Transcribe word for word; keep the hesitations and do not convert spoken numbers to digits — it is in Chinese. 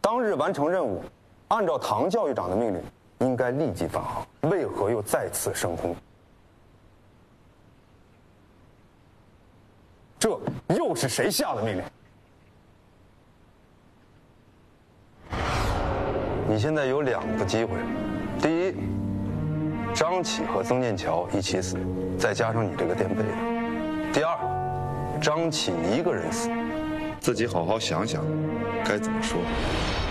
当日完成任务，按照唐教育长的命令，应该立即返航，为何又再次升空？这又是谁下的命令？你现在有两个机会：第一，张启和曾念桥一起死，再加上你这个垫背的；第二，张启一个人死。 自己好好想想，该怎么说。